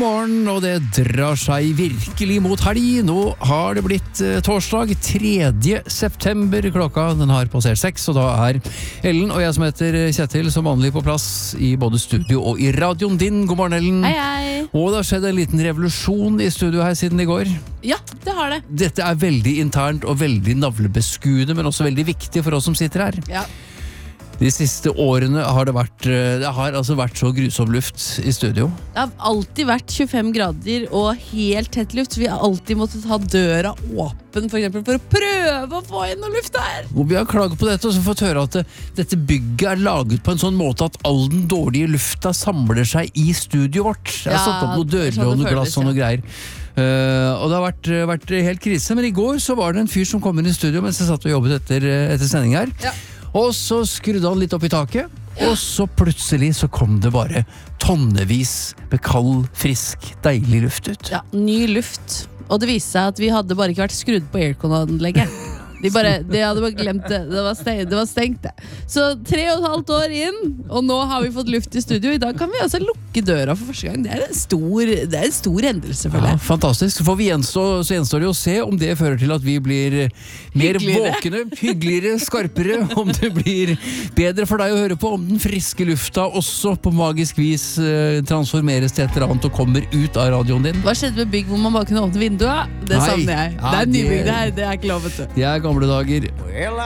morgen, og det drar seg virkelig mot helg. Nå har det blitt torsdag 3. september. Klokka den har passert 6, og da er Ellen og jeg som heter Kjetil som vanlig på plass i både studio og i radioen din. God morgen, Ellen. Hei, hei. Og det har skjedd en liten revolusjon i studio her siden i går. Ja, det har det. Dette er veldig internt og veldig navlebeskuende, men også veldig viktig for oss som sitter her. Ja. De siste årene har det har vært så grusom luft i studio. Det har alltid vært 25 grader og helt tett luft, så vi har alltid måttet ha døra åpen for eksempel, for å prøve å få inn noe luft der. Og vi har klaget på dette, og så fått høre at dette bygget er laget på en sånn måte at all den dårlige lufta samler seg i studio vårt. Jeg har satt opp noen dører og noe glass og noe greier. Og det har vært helt krise, men i går så var det en fyr som kom inn i studio mens jeg satt og jobbet etter sending her. Ja. Og så skrudde han litt opp i taket, og så plutselig så kom det bare tonnevis med kald, frisk, deilig luft ut. Ja, ny luft. Og det viste seg at vi hadde bare ikke vært skrudd på aircon-anlegget. De hadde bare glemt det. Det var stengt det. Så 3,5 år inn, og nå har vi fått luft i studio. I dag kan vi altså lukke døra for første gang. Det er en stor hendelse, føler jeg. Ja, fantastisk. Så gjenstår det å se om det fører til at vi blir mer våkne, hyggeligere, skarpere, om det blir bedre for deg å høre på, om den friske lufta også på magisk vis transformeres til et eller annet og kommer ut av radioen din. Hva skjedde med bygg hvor man bare kunne åpne vinduet? Det savner jeg. Det er nybygg, det er ikke lov, vet du. Det er gamle dager.